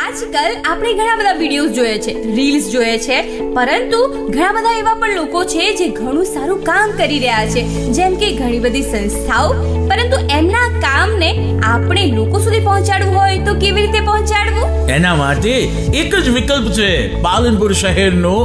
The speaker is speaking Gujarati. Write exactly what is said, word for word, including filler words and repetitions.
આજકાલ આપણે ઘણા બધા વિડીયોઝ જોઈએ છે, રીલ્સ જોઈએ છે, પરંતુ ઘણા બધા એવા પણ લોકો છે જે ઘણું સારું કામ કરી રહ્યા છે, જેમ કે ઘણી બધી સંસ્થાઓ. પરંતુ એમના કામને આપણે લોકો સુધી પહોંચાડવું હોય તો કેવી રીતે પહોંચાડવું? એના માટે એક જ વિકલ્પ છે, પાલનપુર શહેરનો